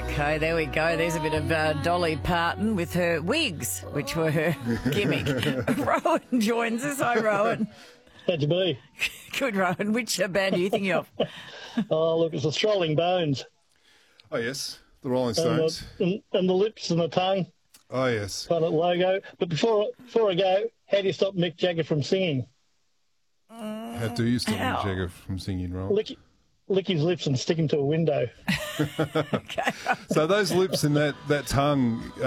Okay, there we go. There's a bit of Dolly Parton with her wigs, which were her gimmick. Rowan joins us. Hi, Rowan. How'd you be? Good, Rowan. Which band are you thinking of? Oh, look, it's the Strolling Bones. Oh, yes. The Rolling Stones. And the lips and the tongue. Oh, yes. Kind of logo. But before I go, how do you stop Mick Jagger from singing? How do you stop Mick Jagger from singing, Rowan? Lick his lips and stick him to a window. Okay. So those lips and that tongue